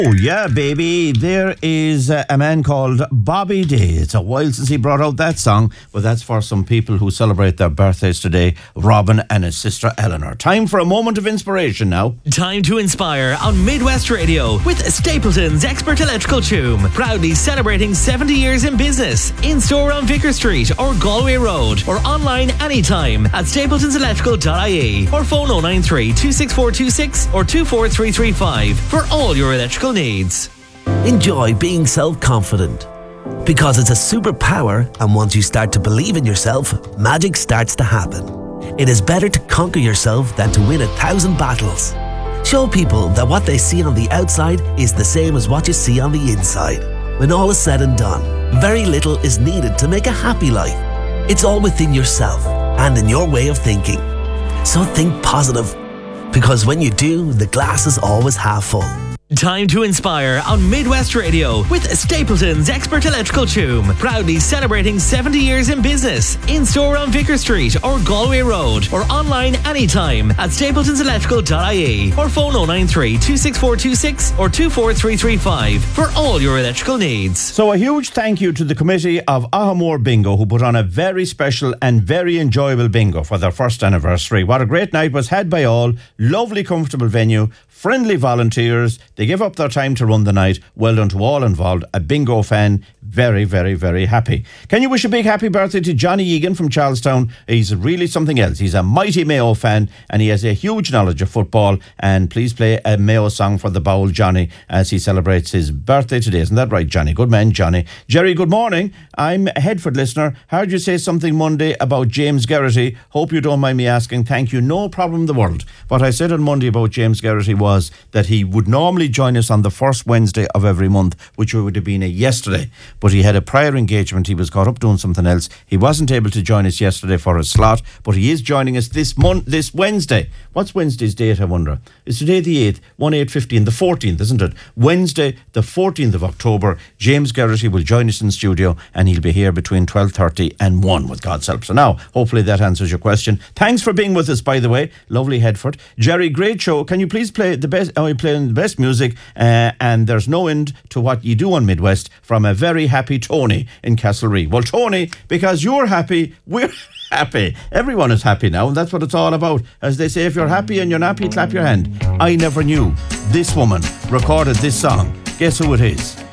Oh yeah, baby. There is a man called Bobby Day. It's a while since he brought out that song, but that's for some people who celebrate their birthdays today, Robin and his sister Eleanor. Time for a moment of inspiration now. Time to inspire on Midwest Radio with Stapleton's Expert Electrical Choom. Proudly celebrating 70 years in business. In-store on Vicar Street or Galway Road, or online anytime at stapletonselectrical.ie, or phone 093 26426 or 24335 for all your electrical needs. Enjoy being self-confident, because it's a superpower, and once you start to believe in yourself, magic starts to happen. It is better to conquer yourself than to win 1,000 battles. Show people that what they see on the outside is the same as what you see on the inside. When all is said and done, very little is needed to make a happy life. It's all within yourself and in your way of thinking. So think positive, because when you do, the glass is always half full. Time to inspire on Midwest Radio with Stapleton's Expert Electrical Choom. Proudly celebrating 70 years in business. In-store on Vicar Street or Galway Road, or online anytime at stapletonselectrical.ie, or phone 093 26426 or 24335 for all your electrical needs. So a huge thank you to the committee of Ahamore Bingo, who put on a very special and very enjoyable bingo for their first anniversary. What a great night was had by all. Lovely, comfortable venue. Friendly volunteers. They give up their time to run the night. Well done to all involved. A bingo fan, very, very, very happy. Can you wish a big happy birthday to Johnny Egan from Charlestown? He's really something else. He's a mighty Mayo fan and he has a huge knowledge of football. And please play a Mayo song for the Bowl Johnny as he celebrates his birthday today. Isn't that right, Johnny? Good man, Johnny. Jerry, good morning. I'm a Headford listener. Heard you say something Monday about James Geraghty. Hope you don't mind me asking. Thank you. No problem in the world. What I said on Monday about James Geraghty was that he would normally join us on the first Wednesday of every month, which would have been a yesterday, but he had a prior engagement. He was caught up doing something else. He wasn't able to join us yesterday for his slot, but he is joining us this Wednesday. What's Wednesday's date, I wonder? It's today the 8th, 1/8/15, the 14th, isn't it? Wednesday the 14th of October, James Geraghty will join us in studio and he'll be here between 12:30 and 1 with God's help. So now, hopefully that answers your question. Thanks for being with us, by the way. Lovely Headford. Jerry, great show. Can you please play the best? You're playing the best music, and there's no end to what you do on Midwest, from a very happy Tony in Castlereagh. Well, Tony, because you're happy, we're happy. Everyone is happy now, and that's what it's all about. As they say, if you're happy and you're nappy, clap your hand. I never knew this woman recorded this song. Guess who it is?